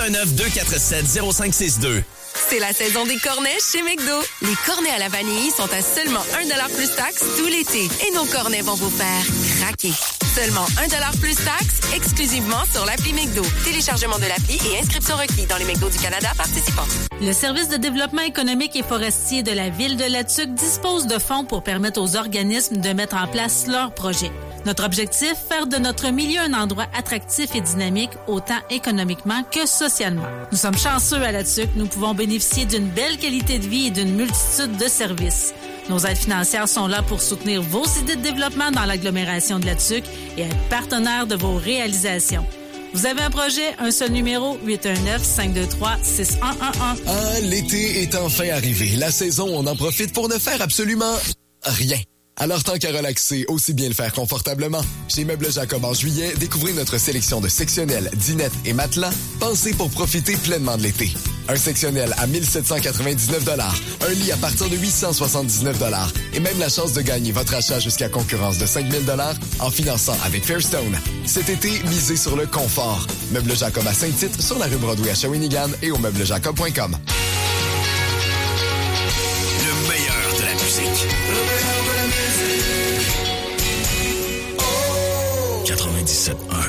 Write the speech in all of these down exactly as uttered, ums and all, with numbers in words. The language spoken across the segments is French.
un neuf, deux quatre sept, zéro cinq six deux. C'est la saison des cornets chez McDo. Les cornets à la vanille sont à seulement un dollar plus taxe tout l'été. Et nos cornets vont vous faire craquer. Seulement un dollar plus taxe, exclusivement sur l'appli McDo. Téléchargement de l'appli et inscription requis dans les McDo du Canada participants. Le Service de développement économique et forestier de la Ville de Latuc dispose de fonds pour permettre aux organismes de mettre en place leurs projets. Notre objectif, faire de notre milieu un endroit attractif et dynamique, autant économiquement que socialement. Nous sommes chanceux à Latuc, nous pouvons bénéficier d'une belle qualité de vie et d'une multitude de services. Nos aides financières sont là pour soutenir vos idées de développement dans l'agglomération de Latuc et être partenaire de vos réalisations. Vous avez un projet, un seul numéro, huit un neuf, cinq deux trois, six un un un. Ah, l'été est enfin arrivé. La saison, on en profite pour ne faire absolument rien. Alors, tant qu'à relaxer, aussi bien le faire confortablement. Chez Meubles Jacob en juillet, découvrez notre sélection de sectionnels, dinettes et matelas. Pensez pour profiter pleinement de l'été. Un sectionnel à mille sept cent quatre-vingt-dix-neuf dollars, un lit à partir de huit cent soixante-dix-neuf dollars et même la chance de gagner votre achat jusqu'à concurrence de cinq mille dollars en finançant avec Fairstone. Cet été, misez sur le confort. Meubles Jacob à Saint-Tite, sur la rue Broadway à Shawinigan et au meubles jacob point com. Le meilleur de la musique. quatre-vingt-dix-sept un.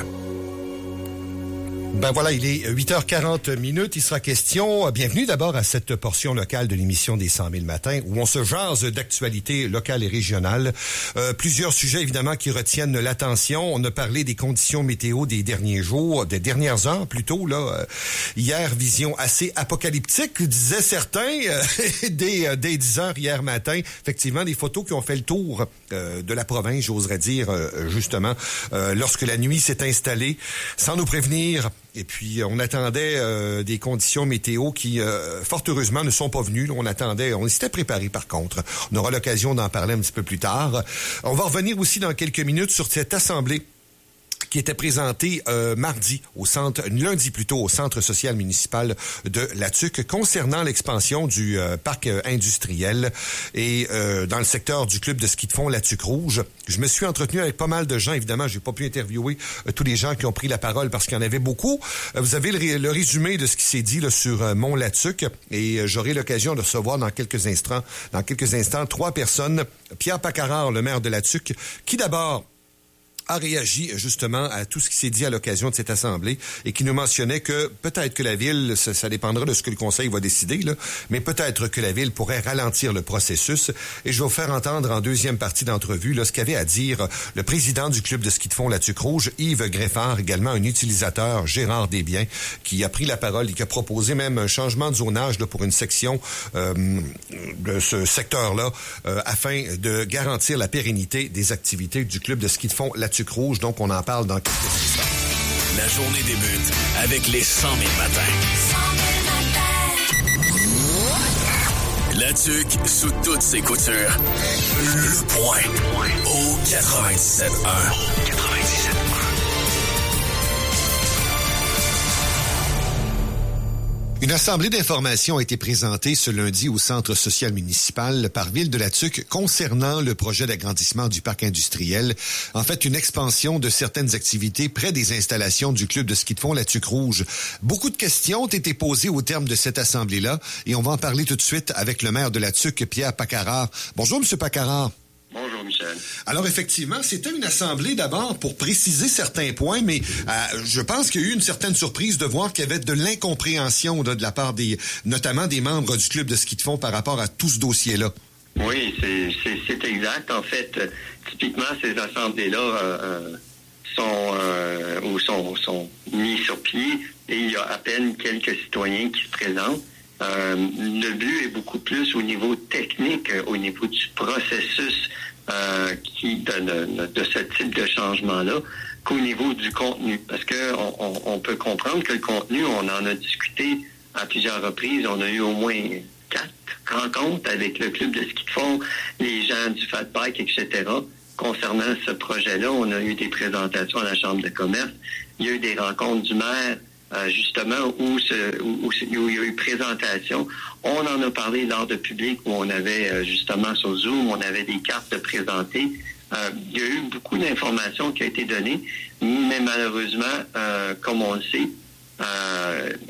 Ben voilà, il est huit heures quarante minutes. Il sera question, bienvenue d'abord à cette portion locale de l'émission des cent mille matins où on se jase d'actualités locales et régionales. Euh, plusieurs sujets évidemment qui retiennent l'attention. On a parlé des conditions météo des derniers jours, des dernières heures plutôt. Là, euh, hier, vision assez apocalyptique, disaient certains, euh, dès, euh, dès dix heures hier matin. Effectivement, des photos qui ont fait le tour euh, de la province, j'oserais dire, euh, justement, euh, lorsque la nuit s'est installée, sans nous prévenir. Et puis, on attendait euh, des conditions météo qui, euh, fort heureusement, ne sont pas venues. Là, on attendait, on s'était préparé par contre. On aura l'occasion d'en parler un petit peu plus tard. On va revenir aussi dans quelques minutes sur cette assemblée qui était présenté euh, mardi au centre, lundi plutôt, au centre social municipal de Latuc concernant l'expansion du euh, parc euh, industriel et euh, dans le secteur du club de ski de fond Latuc Rouge. Je me suis entretenu avec pas mal de gens. Évidemment, j'ai pas pu interviewer euh, tous les gens qui ont pris la parole parce qu'il y en avait beaucoup. Euh, vous avez le, ré- le résumé de ce qui s'est dit là, sur euh, Mont-Latuc et euh, j'aurai l'occasion de recevoir dans quelques instants, dans quelques instants, trois personnes. Pierre Pacarard, le maire de Latuc, qui d'abord a réagi justement à tout ce qui s'est dit à l'occasion de cette assemblée et qui nous mentionnait que peut-être que la Ville, ça, ça dépendra de ce que le Conseil va décider, là, mais peut-être que la Ville pourrait ralentir le processus. Et je vais vous faire entendre en deuxième partie d'entrevue là, ce qu'avait à dire le président du club de ski de fond Latuc Rouge, Yves Greffard, également un utilisateur, Gérard Desbiens, qui a pris la parole et qui a proposé même un changement de zonage là, pour une section euh, de ce secteur-là euh, afin de garantir la pérennité des activités du club de ski de fond Latuc Rouge, donc on en parle dans quelques instants. La journée débute avec les cent mille matins. Latuc sous toutes ses coutures. Le point au quatre-vingt-dix-sept un. quatre-vingt-dix-sept un. Une assemblée d'information a été présentée ce lundi au centre social municipal par Ville de Latuc concernant le projet d'agrandissement du parc industriel. En fait, une expansion de certaines activités près des installations du club de ski de fond Latuc Rouge. Beaucoup de questions ont été posées au terme de cette assemblée-là et on va en parler tout de suite avec le maire de Latuc, Pierre Pacarard. Bonjour, Monsieur Pacarard. Bonjour, Michel. Alors, effectivement, c'était une assemblée d'abord pour préciser certains points, mais euh, je pense qu'il y a eu une certaine surprise de voir qu'il y avait de l'incompréhension là, de la part des, notamment des membres du club de ski de fond par rapport à tout ce dossier-là. Oui, c'est, c'est, c'est exact. En fait, euh, typiquement, ces assemblées-là euh, sont, euh, ou sont, sont mises sur pied et il y a à peine quelques citoyens qui se présentent. Euh, le but est beaucoup plus au niveau technique, au niveau du processus euh, qui de, de, de ce type de changement-là, qu'au niveau du contenu. Parce que on, on, on peut comprendre que le contenu, on en a discuté à plusieurs reprises. On a eu au moins quatre rencontres avec le club de ski de fond, les gens du Fat Bike, et cetera. Concernant ce projet-là, on a eu des présentations à la Chambre de commerce. Il y a eu des rencontres du maire. Euh, justement, où, ce, où, où, où il y a eu présentation. On en a parlé lors de public où on avait, euh, justement, sur Zoom, on avait des cartes présentées. Euh, il y a eu beaucoup d'informations qui ont été données, mais malheureusement, euh, comme on le sait, euh,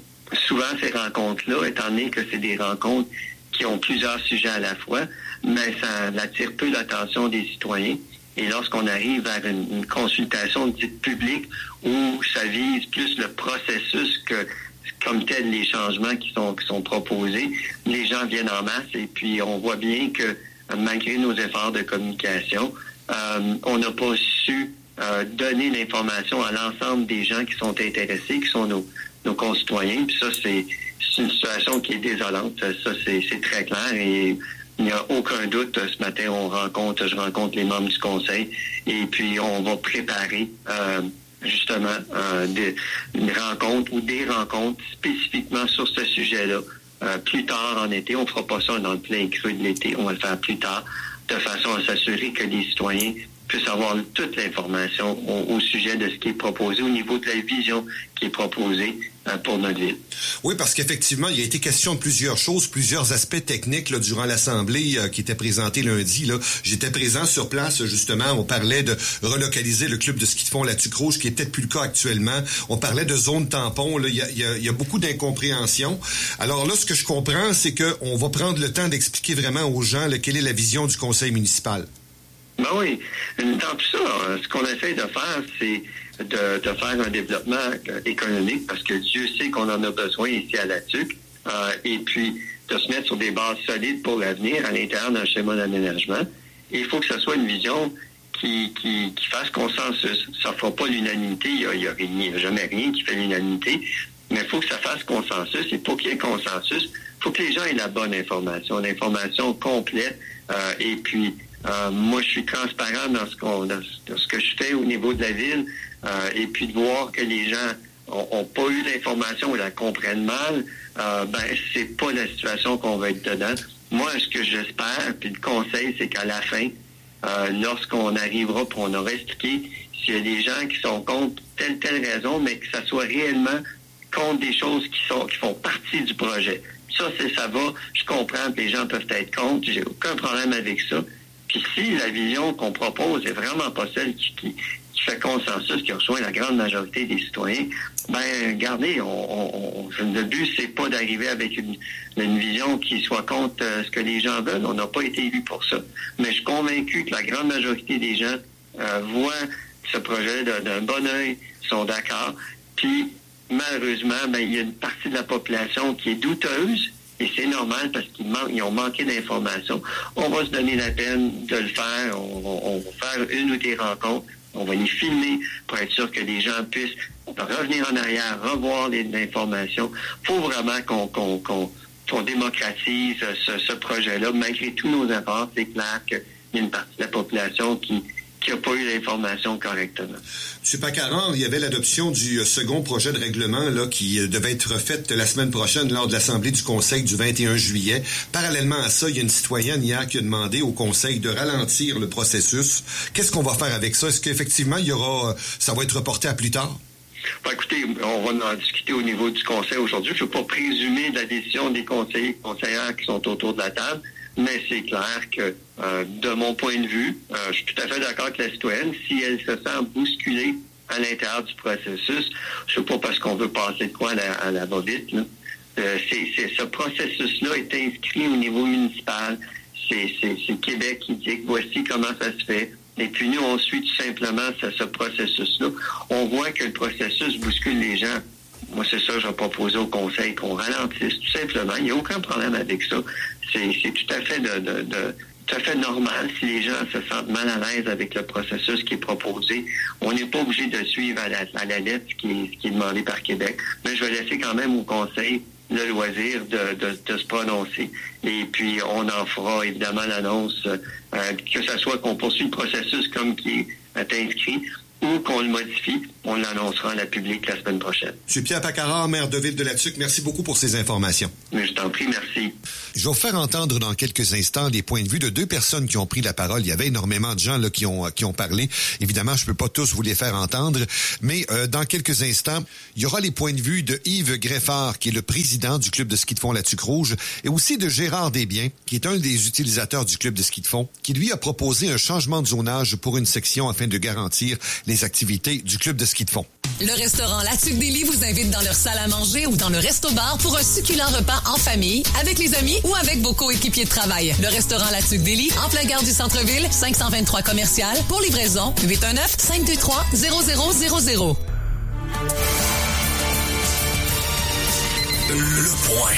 souvent, ces rencontres-là, étant donné que c'est des rencontres qui ont plusieurs sujets à la fois, mais ça attire peu l'attention des citoyens. Et lorsqu'on arrive vers une, une consultation dite publique où ça vise plus le processus que comme tel les changements qui sont qui sont proposés, les gens viennent en masse et puis on voit bien que malgré nos efforts de communication, euh, on n'a pas su euh, donner l'information à l'ensemble des gens qui sont intéressés, qui sont nos, nos concitoyens. Puis ça, c'est, c'est une situation qui est désolante. Ça, c'est, c'est très clair et il n'y a aucun doute. Ce matin, on rencontre, je rencontre les membres du conseil et puis on va préparer euh, justement euh, des, une rencontre ou des rencontres spécifiquement sur ce sujet-là. Euh, plus tard en été, on fera pas ça dans le plein creux de l'été, on va le faire plus tard, de façon à s'assurer que les citoyens puissent avoir toute l'information au, au sujet de ce qui est proposé, au niveau de la vision qui est proposée euh, pour notre ville. Oui, parce qu'effectivement, il a été question de plusieurs choses, plusieurs aspects techniques là, durant l'Assemblée euh, qui était présentée lundi. Là. J'étais présent sur place, justement. On parlait de relocaliser le club de ski de fond La Tuque Rouge, qui est peut-être plus le cas actuellement. On parlait de zone tampon. Là. Il y a, il y a, il y a beaucoup d'incompréhension. Alors là, ce que je comprends, c'est qu'on va prendre le temps d'expliquer vraiment aux gens là, quelle est la vision du conseil municipal. Ben oui. Dans tout ça, ce qu'on essaie de faire, c'est de, de faire un développement économique parce que Dieu sait qu'on en a besoin ici à La Tuque. Euh, et puis, de se mettre sur des bases solides pour l'avenir à l'intérieur d'un schéma d'aménagement. Et il faut que ce soit une vision qui, qui, qui fasse consensus. Ça ne fera pas l'unanimité. Il n'y a, il y a, il y a jamais rien qui fait l'unanimité. Mais il faut que ça fasse consensus. Et pour qu'il y ait consensus, il faut que les gens aient la bonne information, l'information complète. Euh, et puis, Euh, moi, je suis transparent dans ce qu'on, dans, dans ce que je fais au niveau de la ville, euh, et puis de voir que les gens ont, ont pas eu l'information ou la comprennent mal, euh, ben c'est pas la situation qu'on va être dedans. Moi, ce que j'espère, puis le conseil, c'est qu'à la fin, euh, lorsqu'on arrivera, puis on aura expliqué s'il y a des gens qui sont contre telle telle raison, mais que ça soit réellement contre des choses qui sont qui font partie du projet. Ça, c'est ça va. Je comprends que les gens peuvent être contre. J'ai aucun problème avec ça. Puis si la vision qu'on propose est vraiment pas celle qui, qui, qui fait consensus, qui rejoint la grande majorité des citoyens, ben regardez, on, on, on, le but, c'est pas d'arriver avec une, une vision qui soit contre euh, ce que les gens veulent. On n'a pas été élus pour ça. Mais je suis convaincu que la grande majorité des gens euh, voient ce projet d'un bon œil, sont d'accord. Puis malheureusement, ben il y a une partie de la population qui est douteuse. Et c'est normal parce qu'ils man- ils ont manqué d'informations. On va se donner la peine de le faire. On va, on va faire une ou des rencontres. On va les filmer pour être sûr que les gens puissent revenir en arrière, revoir les, l'information. Il faut vraiment qu'on, qu'on, qu'on, qu'on démocratise ce, ce projet-là. Malgré tous nos efforts, c'est clair qu'il y a une partie de la population qui qui n'a pas eu l'information correctement. M. Pacarard, il y avait l'adoption du second projet de règlement là qui devait être fait la semaine prochaine lors de l'Assemblée du Conseil du vingt et un juillet. Parallèlement à ça, il y a une citoyenne hier qui a demandé au Conseil de ralentir le processus. Qu'est-ce qu'on va faire avec ça? Est-ce qu'effectivement, il y aura, ça va être reporté à plus tard? Ben, écoutez, on va en discuter au niveau du Conseil aujourd'hui. Je ne veux pas présumer de la décision des conseillers et conseillères qui sont autour de la table. Mais c'est clair que, euh, de mon point de vue, euh, je suis tout à fait d'accord avec la citoyenne. Si elle se sent bousculée à l'intérieur du processus, je sais pas parce qu'on veut passer de quoi à la, à la va-vite, là. Euh, c'est, c'est, ce processus-là est inscrit au niveau municipal. C'est, c'est, c'est Québec qui dit que voici comment ça se fait. Et puis nous, on suit tout simplement ce, ce processus-là. On voit que le processus bouscule les gens. Moi, c'est ça que je vais proposer au Conseil, qu'on ralentisse tout simplement. Il n'y a aucun problème avec ça. C'est, c'est tout à fait de, de, de tout à fait normal si les gens se sentent mal à l'aise avec le processus qui est proposé. On n'est pas obligé de suivre à la, à la lettre ce qui, est, ce qui est demandé par Québec. Mais je vais laisser quand même au Conseil le loisir de, de, de se prononcer. Et puis, on en fera évidemment l'annonce, euh, que ce soit qu'on poursuit le processus comme qui est inscrit, ou qu'on le modifie, on l'annoncera à la public la semaine prochaine. M. Pierre Pacarard, maire de Ville de La Tuque, merci beaucoup pour ces informations. Mais je t'en prie, merci. Je vais vous faire entendre dans quelques instants les points de vue de deux personnes qui ont pris la parole. Il y avait énormément de gens là qui ont qui ont parlé. Évidemment, je peux pas tous vous les faire entendre, mais euh, dans quelques instants, il y aura les points de vue de Yves Greffard, qui est le président du club de ski de fond La Tuque Rouge, et aussi de Gérard Desbiens, qui est un des utilisateurs du club de ski de fond, qui lui a proposé un changement de zonage pour une section afin de garantir les activités du club de ski de fond. Le restaurant La Tuque d'Élie vous invite dans leur salle à manger ou dans le resto-bar pour un succulent repas en famille, avec les amis ou avec vos coéquipiers de travail. Le restaurant La Tuque d'Élie, en plein gare du centre-ville, cinq cent vingt-trois commercial. Pour livraison, huit un neuf, cinq deux trois, zéro zéro zéro zéro. Le point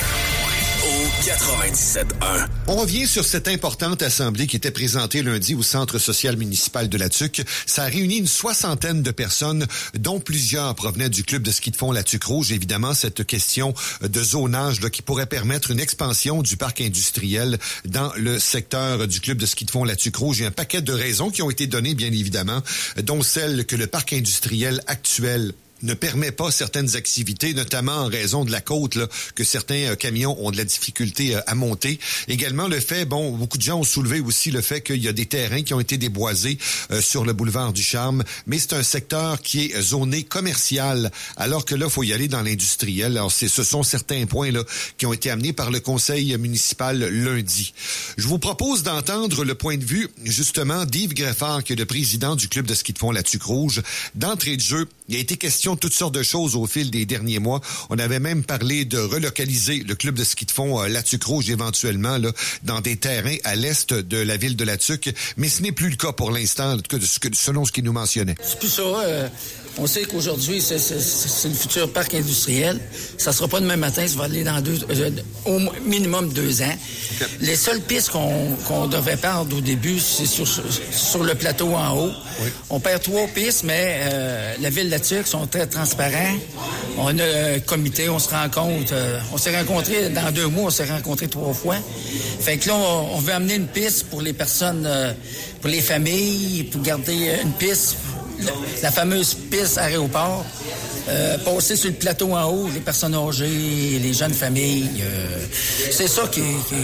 au quatre-vingt-dix-sept un. On revient sur cette importante assemblée qui était présentée lundi au Centre social municipal de La Tuque. Ça a réuni une soixantaine de personnes, dont plusieurs provenaient du club de ski de fond La Tuque Rouge. Évidemment, cette question de zonage là, qui pourrait permettre une expansion du parc industriel dans le secteur du club de ski de fond La Tuque Rouge. Il y a un paquet de raisons qui ont été données, bien évidemment, dont celle que le parc industriel actuel ne permet pas certaines activités, notamment en raison de la côte, là, que certains euh, camions ont de la difficulté euh, à monter. Également, le fait, bon, beaucoup de gens ont soulevé aussi le fait qu'il y a des terrains qui ont été déboisés euh, sur le boulevard du Charme, mais c'est un secteur qui est zoné commercial, alors que là, il faut y aller dans l'industriel. Alors, c'est, ce sont certains points là qui ont été amenés par le conseil municipal lundi. Je vous propose d'entendre le point de vue, justement, d'Yves Greffard, qui est le président du club de ski de fond La Tuque Rouge. D'entrée de jeu, il a été question de toutes sortes de choses au fil des derniers mois. On avait même parlé de relocaliser le club de ski de fond euh, La Tuque Rouge éventuellement là, dans des terrains à l'est de la ville de La Tuque, mais ce n'est plus le cas pour l'instant, en tout cas de ce que, selon ce qu'il nous mentionnait. C'est plus ça. Euh, on sait qu'aujourd'hui, c'est, c'est, c'est le futur parc industriel. Ça sera pas demain matin, ça va aller dans deux, euh, au minimum deux ans. Okay. Les seules pistes qu'on, qu'on devait perdre au début, c'est sur, sur le plateau en haut. Oui. On perd trois pistes, mais euh, la ville de La Tuque sont très transparents. On a un comité, on se rencontre. Euh, on s'est rencontrés dans deux mois, on s'est rencontrés trois fois. Fait que là, on, on veut amener une piste pour les personnes, euh, pour les familles, pour garder une piste, la, la fameuse piste aéroport. Euh, passer sur le plateau en haut, les personnes âgées, les jeunes familles. Euh, c'est ça qui,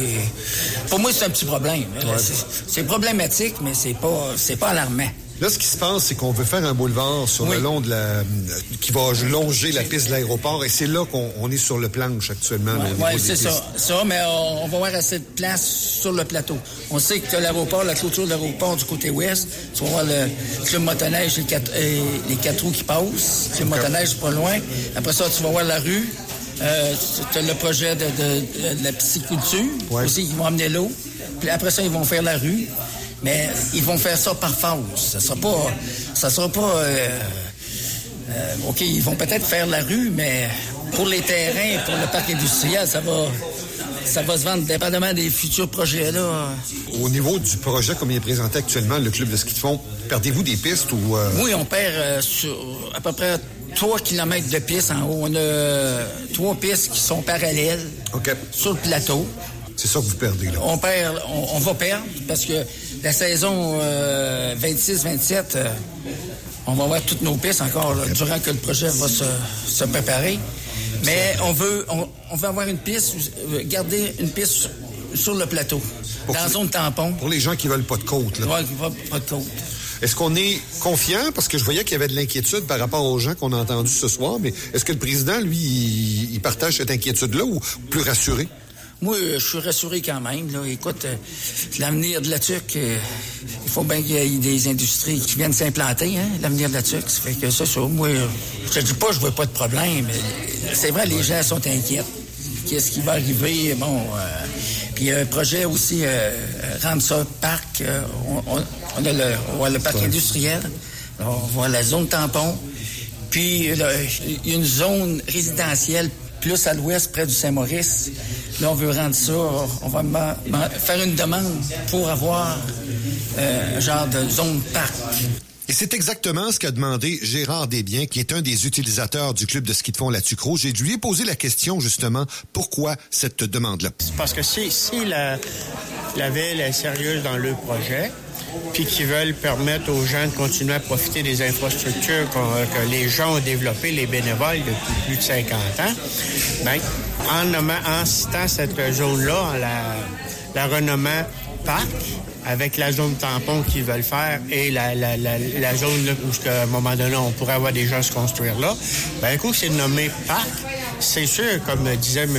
qui... Pour moi, c'est un petit problème. Ouais. C'est, c'est problématique, mais c'est pas, c'est pas alarmant. Là, ce qui se passe, c'est qu'on veut faire un boulevard sur oui. le long de la... qui va longer la piste de l'aéroport, et c'est là qu'on on est sur le planche actuellement. Oui, ouais, c'est ça. ça. Mais on, on va avoir assez de place sur le plateau. On sait que l'aéroport, la clôture de l'aéroport du côté ouest, tu vas voir le club motoneige, les quatre, euh, les quatre roues qui passent. Le club okay. motoneige, pas loin. Après ça, tu vas voir la rue. Euh, tu as le projet de, de, de la pisciculture. Ouais. Aussi, ils vont amener l'eau. Puis après ça, ils vont faire la rue. Mais ils vont faire ça par phase. Ça sera pas... Ça sera pas... Euh, euh, OK, ils vont peut-être faire la rue, mais pour les terrains, pour le parc industriel, ça va... Ça va se vendre dépendamment des futurs projets, là. Au niveau du projet, comme il est présenté actuellement, le club de ski de fond, perdez-vous des pistes ou... Euh... Oui, on perd euh, sur à peu près trois kilomètres de pistes en haut. On a euh, trois pistes qui sont parallèles okay. sur le plateau. C'est ça que vous perdez, là? On perd, on, on va perdre, parce que la saison euh, vingt-six vingt-sept, euh, on va avoir toutes nos pistes encore là, durant que le projet va se, se préparer. Mais on veut, on, on veut avoir une piste, garder une piste sur, sur le plateau, pour dans la zone tampon. Pour les gens qui veulent pas de côte, là. Oui, pas, pas de côte. Est-ce qu'on est confiant? Parce que je voyais qu'il y avait de l'inquiétude par rapport aux gens qu'on a entendus ce soir, mais est-ce que le président, lui, il, il partage cette inquiétude-là ou plus rassuré? Moi, je suis rassuré quand même. Là. Écoute, euh, l'avenir de La Tuque, euh, il faut bien qu'il y ait des industries qui viennent s'implanter, hein, l'avenir de La Tuque. Ça fait que ça, ça, moi, je te dis pas, je vois pas de problème. Mais c'est vrai, les gens sont inquiets. Qu'est-ce qui va arriver? Bon, euh, puis il y a un projet aussi, euh, rendre ça parc. Euh, on, on, on, a le, on a le parc ouais. industriel. Alors, on voit la zone tampon. Puis, il y a une zone résidentielle plus à l'ouest, près du Saint-Maurice. Là, on veut rendre ça, on va ma, ma, faire une demande pour avoir euh, un genre de zone parc. Et c'est exactement ce qu'a demandé Gérard Desbiens, qui est un des utilisateurs du club de ski de fond La Tuque Rouge. Et je lui ai posé la question, justement, pourquoi cette demande-là? Parce que si, si la, la ville est sérieuse dans le projet, puis qu'ils veulent permettre aux gens de continuer à profiter des infrastructures que les gens ont développées, les bénévoles, depuis plus de cinquante ans, bien, en, nommant, en citant cette zone-là, la, la renommant parc, avec la zone tampon qu'ils veulent faire et la, la, la, la zone là, où, à un moment donné, on pourrait avoir des gens se construire là, bien, un coup, c'est nommé parc. C'est sûr, comme disait M.